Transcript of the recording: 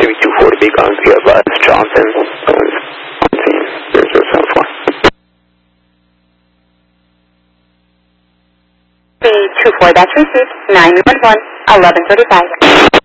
Navy 240 Beacons, be advised, Johnson, on scene, 0074. 324, that's received, 911, 1135.